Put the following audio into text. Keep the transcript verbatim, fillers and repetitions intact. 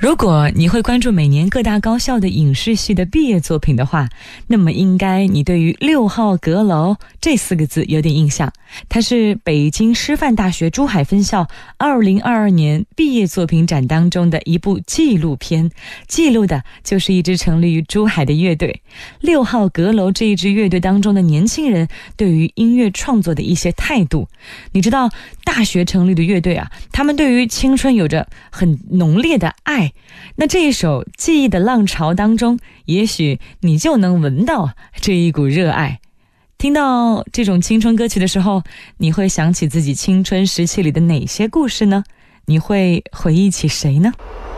如果你会关注每年各大高校的影视系的毕业作品的话，那么应该你对于六号阁楼这四个字有点印象。它是北京师范大学珠海分校二零二二年毕业作品展当中的一部纪录片，记录的就是一支成立于珠海的乐队。六号阁楼这一支乐队当中的年轻人对于音乐创作的一些态度。你知道大学成立的乐队啊，他们对于青春有着很浓烈的爱，那这一首《记忆的浪潮》当中，也许你就能闻到这一股热爱。听到这种青春歌曲的时候，你会想起自己青春时期里的哪些故事呢？你会回忆起谁呢？